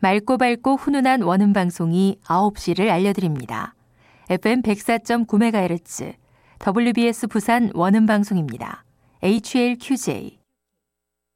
맑고 밝고 훈훈한 원음 방송이 9시를 알려드립니다. FM 104.9MHz, WBS 부산 원음 방송입니다. HLQJ.